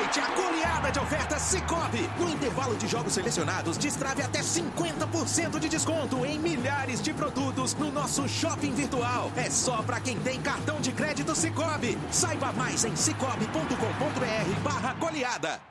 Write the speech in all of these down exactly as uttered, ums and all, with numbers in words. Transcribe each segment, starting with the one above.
Aproveite a goleada de ofertas Sicoob. No intervalo de jogos selecionados, destrave até cinquenta por cento de desconto em milhares de produtos no nosso shopping virtual. É só para quem tem cartão de crédito Sicoob. Saiba mais em cicobi ponto com ponto br barra goleada.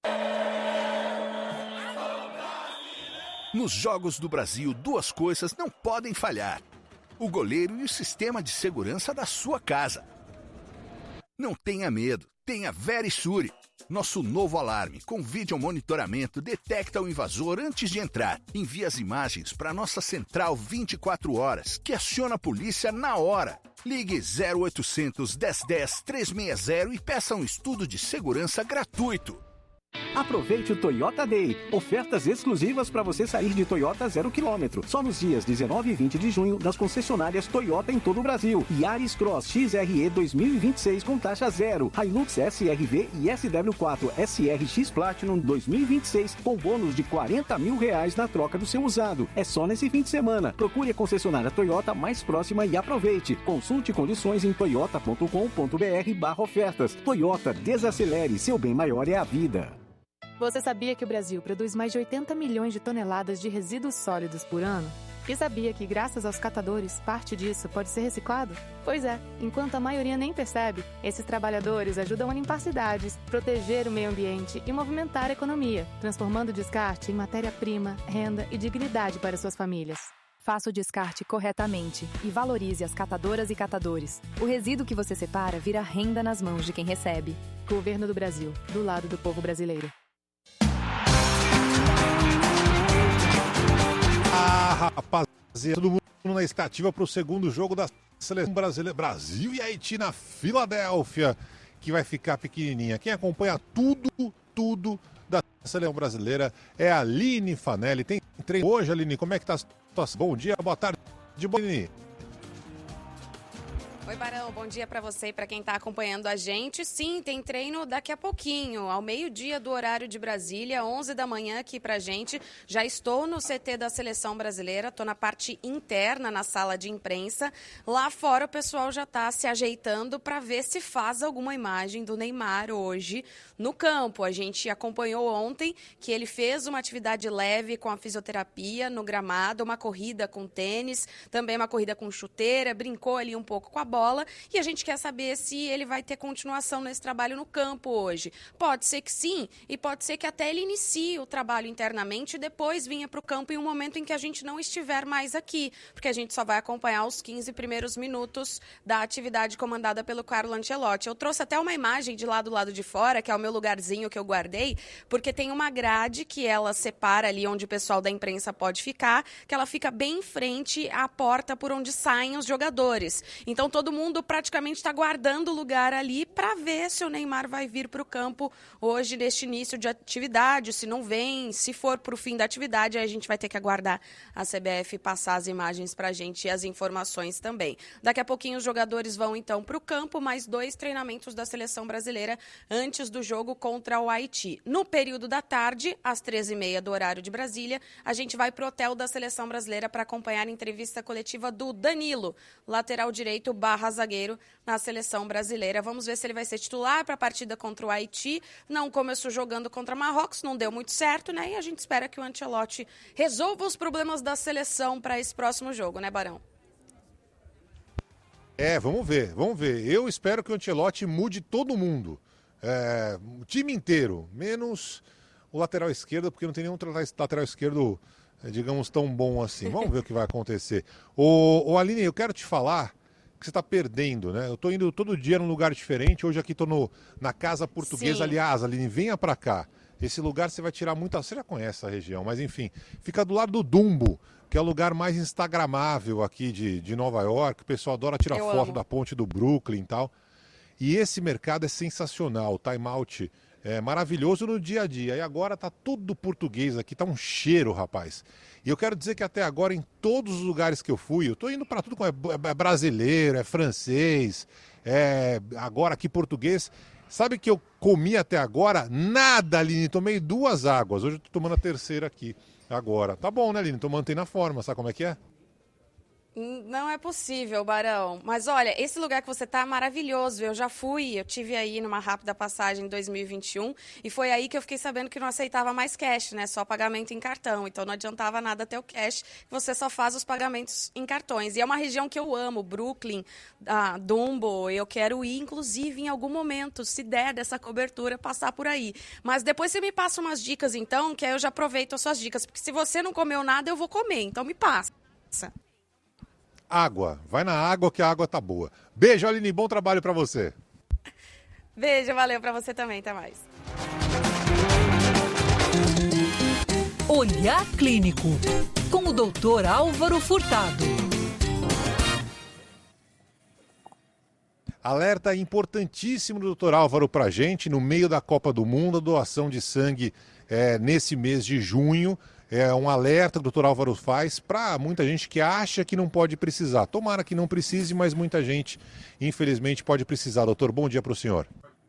Nos Jogos do Brasil, duas coisas não podem falhar: o goleiro e o sistema de segurança da sua casa. Não tenha medo, tenha Verisure. Nosso novo alarme com vídeo monitoramento detecta o invasor antes de entrar. Envia as imagens para nossa central vinte e quatro horas, que aciona a polícia na hora. Ligue zero oitocentos, dez dez, trezentos e sessenta e peça um estudo de segurança gratuito. Aproveite o Toyota Day. Ofertas exclusivas para você sair de Toyota zero quilômetro. Só nos dias dezenove e vinte de junho nas concessionárias Toyota em todo o Brasil. Yaris Cross X R E dois mil e vinte e seis com taxa zero. Hilux S R V e S W quatro S R X Platinum dois mil e vinte e seis com bônus de quarenta mil reais na troca do seu usado. É só nesse fim de semana. Procure a concessionária Toyota mais próxima e aproveite. Consulte condições em toyota ponto com ponto br barra ofertas. Toyota, desacelere. Seu bem maior é a vida. Você sabia que o Brasil produz mais de oitenta milhões de toneladas de resíduos sólidos por ano? E sabia que, graças aos catadores, parte disso pode ser reciclado? Pois é, enquanto a maioria nem percebe, esses trabalhadores ajudam a limpar cidades, proteger o meio ambiente e movimentar a economia, transformando o descarte em matéria-prima, renda e dignidade para suas famílias. Faça o descarte corretamente e valorize as catadoras e catadores. O resíduo que você separa vira renda nas mãos de quem recebe. Governo do Brasil, do lado do povo brasileiro. Ah, rapaziada, todo mundo na estativa para o segundo jogo da seleção brasileira. Brasil e Haiti na Filadélfia, que vai ficar pequenininha. Quem acompanha tudo, tudo da seleção brasileira é a Aline Fanelli. Tem treino hoje, Aline? Como é que tá a situação? Bom dia, boa tarde, Aline. Oi, Barão, bom dia para você e para quem está acompanhando a gente. Sim, tem treino daqui a pouquinho, ao meio-dia do horário de Brasília, onze da manhã aqui pra gente. Já estou no C T da Seleção Brasileira, estou na parte interna, na sala de imprensa. Lá fora o pessoal já está se ajeitando para ver se faz alguma imagem do Neymar hoje no campo. A gente acompanhou ontem que ele fez uma atividade leve com a fisioterapia no gramado, uma corrida com tênis, também uma corrida com chuteira, brincou ali um pouco com a bola. Bola, e a gente quer saber se ele vai ter continuação nesse trabalho no campo hoje. Pode ser que sim, e pode ser que até ele inicie o trabalho internamente e depois vinha para o campo em um momento em que a gente não estiver mais aqui, porque a gente só vai acompanhar os quinze primeiros minutos da atividade comandada pelo Carlo Ancelotti. Eu trouxe até uma imagem de lá do lado de fora, que é o meu lugarzinho que eu guardei, porque tem uma grade que ela separa ali onde o pessoal da imprensa pode ficar, que ela fica bem em frente à porta por onde saem os jogadores. Então todo mundo praticamente está guardando o lugar ali para ver se o Neymar vai vir para o campo hoje neste início de atividade, se não vem, se for para o fim da atividade, aí a gente vai ter que aguardar a C B F passar as imagens para a gente e as informações também. Daqui a pouquinho os jogadores vão então para o campo, mais dois treinamentos da seleção brasileira antes do jogo contra o Haiti. No período da tarde, às treze e meia do horário de Brasília, a gente vai para o hotel da seleção brasileira para acompanhar a entrevista coletiva do Danilo, lateral direito barra zagueiro na seleção brasileira. Vamos ver se ele vai ser titular para a partida contra o Haiti. Não começou jogando contra Marrocos, não deu muito certo, né? E a gente espera que o Ancelotti resolva os problemas da seleção para esse próximo jogo, né, Barão? É, vamos ver, vamos ver. Eu espero que o Ancelotti mude todo mundo. É, o time inteiro, menos o lateral esquerdo, porque não tem nenhum lateral esquerdo, digamos, tão bom assim. Vamos ver o que vai acontecer. Ô, ô Aline, eu quero te falar que você está perdendo, né? Eu estou indo todo dia num lugar diferente. Hoje aqui estou na Casa Portuguesa. Sim. Aliás, Aline, venha para cá. Esse lugar você vai tirar muita... Você já conhece essa região, mas enfim. Fica do lado do Dumbo, que é o lugar mais instagramável aqui de, de Nova York. O pessoal adora tirar Eu foto amo. da ponte do Brooklyn e tal. E esse mercado é sensacional. O time out é maravilhoso no dia a dia. E agora tá tudo português aqui. Tá um cheiro, rapaz. E eu quero dizer que até agora, em todos os lugares que eu fui, eu tô indo para tudo com é, é brasileiro, é francês, é agora aqui português. Sabe que eu comi até agora? Nada, Aline. Tomei duas águas. Hoje eu tô tomando a terceira aqui agora. Tá bom, né, Aline? Tô mantendo a forma. Sabe como é que é? Não é possível, Barão. Mas olha, esse lugar que você tá é maravilhoso. Eu já fui, eu tive aí numa rápida passagem em dois mil e vinte e um e foi aí que eu fiquei sabendo que não aceitava mais cash, né? Só pagamento em cartão. Então não adiantava nada ter o cash, você só faz os pagamentos em cartões. E é uma região que eu amo, Brooklyn, ah, Dumbo. Eu quero ir, inclusive, em algum momento, se der dessa cobertura, passar por aí. Mas depois você me passa umas dicas, então, que aí eu já aproveito as suas dicas. Porque se você não comeu nada, eu vou comer. Então me passa. Água. Vai na água que a água tá boa. Beijo, Aline. Bom trabalho pra você. Beijo, valeu pra você também. Até mais. Olhar Clínico, com o doutor Álvaro Furtado. Alerta importantíssimo do doutor Álvaro pra gente, no meio da Copa do Mundo, a doação de sangue é, nesse mês de junho. É um alerta que o doutor Álvaro faz para muita gente que acha que não pode precisar. Tomara que não precise, mas muita gente, infelizmente, pode precisar. Doutor, bom dia para o senhor.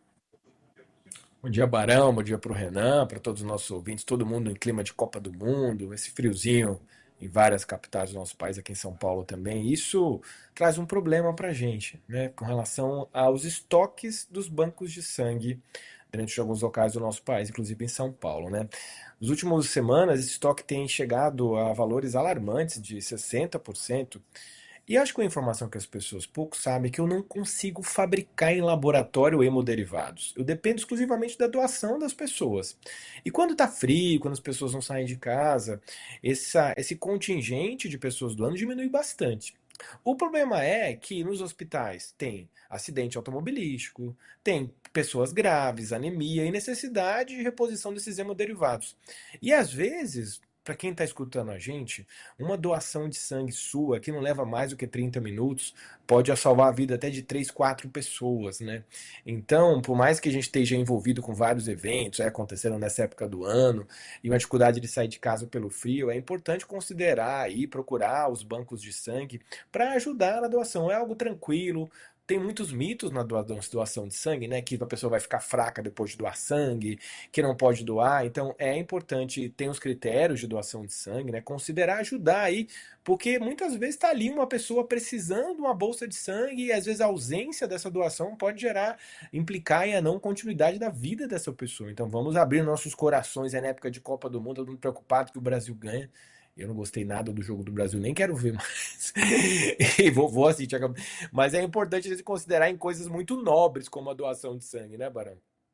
Bom dia, Barão. Bom dia para o Renan, para todos os nossos ouvintes, todo mundo em clima de Copa do Mundo, esse friozinho em várias capitais do nosso país, aqui em São Paulo também. Isso traz um problema para a gente, né, com relação aos estoques dos bancos de sangue dentro de alguns locais do nosso país, inclusive em São Paulo, né? Nas últimas semanas, esse estoque tem chegado a valores alarmantes de sessenta por cento. E acho que uma informação que as pessoas pouco sabem é que eu não consigo fabricar em laboratório hemoderivados. Eu dependo exclusivamente da doação das pessoas. E quando está frio, quando as pessoas não saem de casa, essa, esse contingente de pessoas doando diminui bastante. O problema é que nos hospitais tem acidente automobilístico, tem pessoas graves, anemia e necessidade de reposição desses hemoderivados. E às vezes, para quem está escutando a gente, uma doação de sangue sua, que não leva mais do que trinta minutos, pode salvar a vida até de três, quatro pessoas, né? Então, por mais que a gente esteja envolvido com vários eventos, é, aconteceram nessa época do ano, e uma dificuldade de sair de casa pelo frio, é importante considerar e procurar os bancos de sangue para ajudar na doação. É algo tranquilo. Tem muitos mitos na doação de sangue, né? Que a pessoa vai ficar fraca depois de doar sangue, que não pode doar. Então é importante ter os critérios de doação de sangue, né? Considerar ajudar aí, porque muitas vezes está ali uma pessoa precisando de uma bolsa de sangue e às vezes a ausência dessa doação pode gerar, implicar em a não continuidade da vida dessa pessoa. Então vamos abrir nossos corações, é na época de Copa do Mundo, todo mundo preocupado que o Brasil ganha. Eu não gostei nada do jogo do Brasil, nem quero ver mais. E vou, vou assistir. Mas é importante se considerar em coisas muito nobres, como a doação de sangue, né, Barão?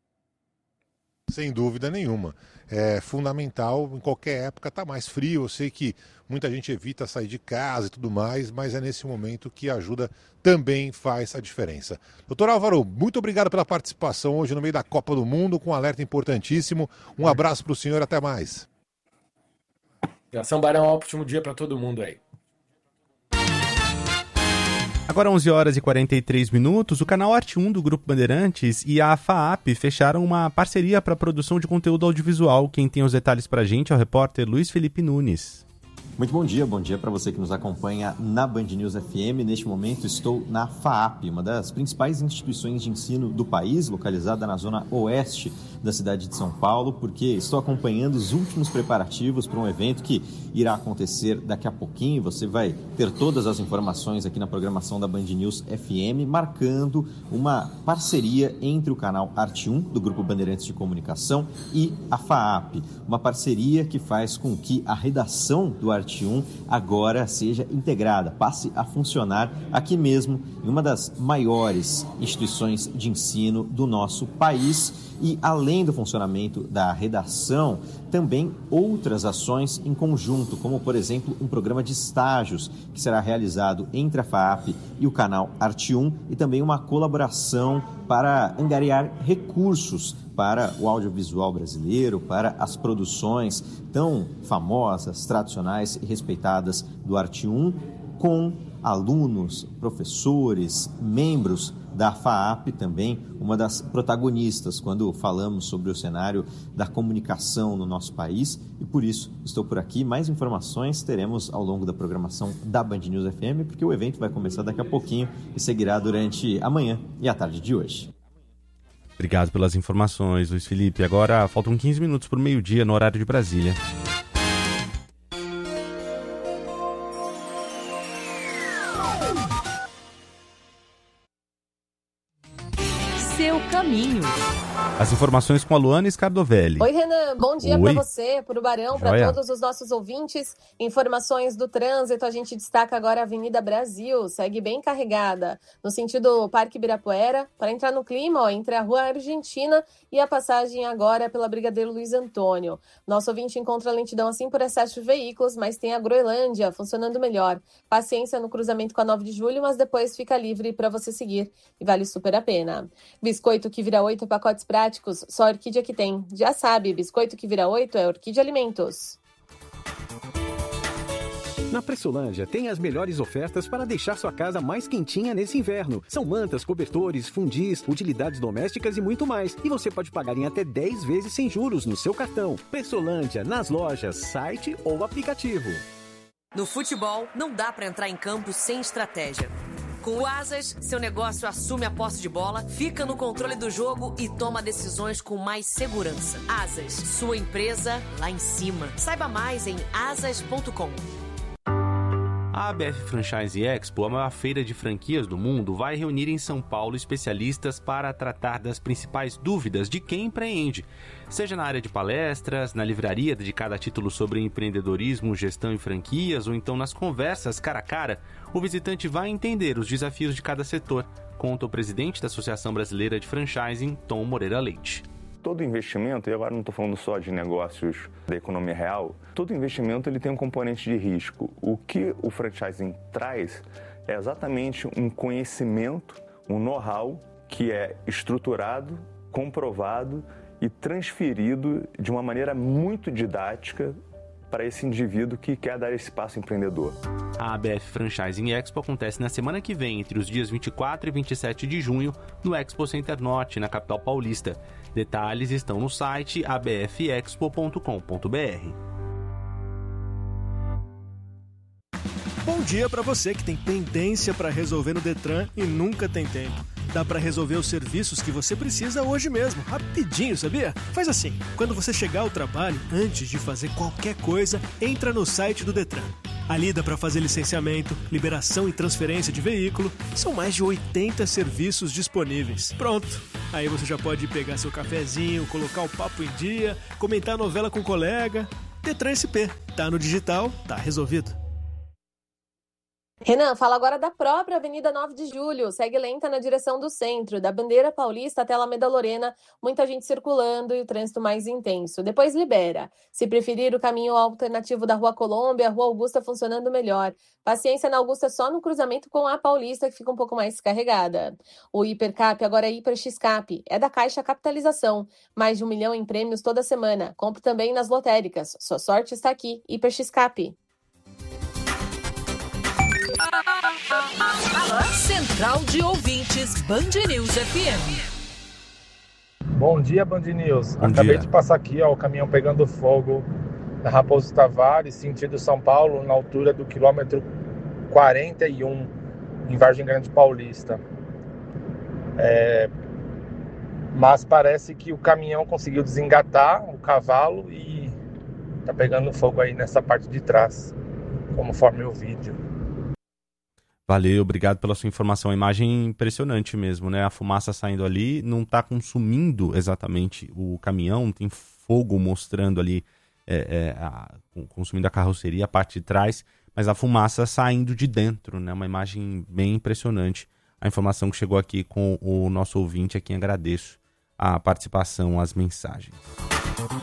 Sem dúvida nenhuma. É fundamental, em qualquer época, tá mais frio. Eu sei que muita gente evita sair de casa e tudo mais, mas é nesse momento que a ajuda também faz a diferença. Doutor Álvaro, muito obrigado pela participação hoje no meio da Copa do Mundo, com um alerta importantíssimo. Um abraço para o senhor, até mais. São Barão, um ótimo dia para todo mundo aí. Agora onze horas e quarenta e três minutos, o canal Arte um do Grupo Bandeirantes e a FAAP fecharam uma parceria para a produção de conteúdo audiovisual. Quem tem os detalhes para a gente é o repórter Luiz Felipe Nunes. Muito bom dia, bom dia para você que nos acompanha na Band News F M. Neste momento estou na FAAP, uma das principais instituições de ensino do país, localizada na zona oeste da cidade de São Paulo, porque estou acompanhando os últimos preparativos para um evento que irá acontecer daqui a pouquinho. Você vai ter todas as informações aqui na programação da Band News F M, marcando uma parceria entre o canal Arte um, do Grupo Bandeirantes de Comunicação, e a FAAP, uma parceria que faz com que a redação do Arte um agora seja integrada, passe a funcionar aqui mesmo, em uma das maiores instituições de ensino do nosso país. E, além do funcionamento da redação, também outras ações em conjunto, como, por exemplo, um programa de estágios que será realizado entre a FAAP e o canal Arte um, e também uma colaboração para angariar recursos para o audiovisual brasileiro, para as produções tão famosas, tradicionais e respeitadas do Arte um, com alunos, professores, membros da FAAP, também uma das protagonistas quando falamos sobre o cenário da comunicação no nosso país, e por isso estou por aqui. Mais informações teremos ao longo da programação da Band News F M, porque o evento vai começar daqui a pouquinho e seguirá durante a manhã e a tarde de hoje. Obrigado pelas informações, Luiz Felipe. Agora faltam quinze minutos para o meio-dia no horário de Brasília. caminho. As informações com a Luana Scardovelli. Oi, Renan. Bom dia para você, para o Barão, para todos os nossos ouvintes. Informações do trânsito, a gente destaca agora a Avenida Brasil, segue bem carregada. No sentido Parque Ibirapuera, para entrar no clima, ó, entre a Rua Argentina e a passagem agora pela Brigadeiro Luiz Antônio. Nosso ouvinte encontra lentidão assim por excesso de veículos, mas tem a Groenlândia funcionando melhor. Paciência no cruzamento com a nove de julho, mas depois fica livre para você seguir e vale super a pena. Biscoito que vira oito pacotes práticos, só a Orquídea que tem. Já sabe, biscoito que vira oito é Orquídea Alimentos. Na Pressolândia tem as melhores ofertas para deixar sua casa mais quentinha nesse inverno. São mantas, cobertores, fundis, utilidades domésticas e muito mais. E você pode pagar em até dez vezes sem juros no seu cartão. Pressolândia, nas lojas, site ou aplicativo. No futebol, não dá para entrar em campo sem estratégia. Com o Asas, seu negócio assume a posse de bola, fica no controle do jogo e toma decisões com mais segurança. Asas, sua empresa lá em cima. Saiba mais em asas ponto com. A A B F Franchise Expo, a maior feira de franquias do mundo, vai reunir em São Paulo especialistas para tratar das principais dúvidas de quem empreende. Seja na área de palestras, na livraria dedicada a títulos sobre empreendedorismo, gestão e franquias, ou então nas conversas cara a cara, o visitante vai entender os desafios de cada setor, conta o presidente da Associação Brasileira de Franchising, Tom Moreira Leite. Todo investimento, e agora não estou falando só de negócios da economia real, todo investimento ele tem um componente de risco. O que o franchising traz é exatamente um conhecimento, um know-how que é estruturado, comprovado e transferido de uma maneira muito didática para esse indivíduo que quer dar esse passo empreendedor. A A B F Franchising Expo acontece na semana que vem, entre os dias vinte e quatro e vinte e sete de junho, no Expo Center Norte, na capital paulista. Detalhes estão no site a b f expo ponto com ponto b r. Bom dia para você que tem pendência para resolver no Detran e nunca tem tempo. Dá para resolver os serviços que você precisa hoje mesmo, rapidinho, sabia? Faz assim, quando você chegar ao trabalho, antes de fazer qualquer coisa, entra no site do Detran. Ali dá para fazer licenciamento, liberação e transferência de veículo. São mais de oitenta serviços disponíveis. Pronto! Aí você já pode pegar seu cafezinho, colocar o papo em dia, comentar a novela com o colega. Detran S P. Tá no digital, tá resolvido. Renan, fala agora da própria Avenida nove de julho. Segue lenta na direção do centro, da Bandeira Paulista até Alameda Lorena. Muita gente circulando e o trânsito mais intenso. Depois libera. Se preferir, o caminho alternativo da Rua Colômbia, a Rua Augusta funcionando melhor. Paciência na Augusta só no cruzamento com a Paulista, que fica um pouco mais carregada. O Hipercap agora é Hiper X-Cap. É da Caixa Capitalização. Mais de um milhão em prêmios toda semana. Compre também nas lotéricas. Sua sorte está aqui. Hiper X-Cap. Central de Ouvintes, Band News F M. Bom dia, Band News. Bom Acabei dia. de passar aqui, ó, o caminhão pegando fogo na Raposo Tavares, sentido São Paulo, na altura do quilômetro quarenta e um, em Vargem Grande Paulista. É... Mas parece que o caminhão conseguiu desengatar o cavalo e tá pegando fogo aí nessa parte de trás, conforme o vídeo. Valeu, obrigado pela sua informação. A imagem impressionante mesmo, né? A fumaça saindo ali, não está consumindo exatamente o caminhão, tem fogo mostrando ali, é, é, a, consumindo a carroceria, a parte de trás, mas a fumaça saindo de dentro, né? Uma imagem bem impressionante. A informação que chegou aqui com o nosso ouvinte, a quem agradeço a participação, as mensagens.